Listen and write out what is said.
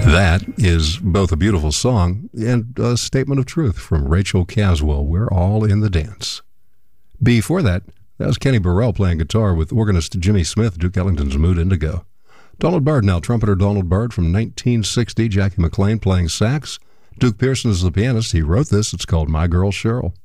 That is both a beautiful song and a statement of truth from Rachel Caswell. We're all in the dance. Before that was Kenny Burrell playing guitar with organist Jimmy Smith, Duke Ellington's Mood Indigo. Donald Byrd, now trumpeter Donald Byrd from 1960, Jackie McLean playing sax. Duke Pearson is the pianist. He wrote this. It's called My Girl Cheryl.